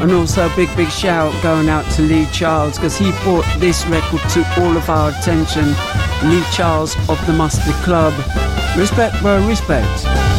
And also a big shout going out to Lee Charles, because he brought this record to all of our attention. Lee Charles of the Mustard Club. Respect, bro, respect.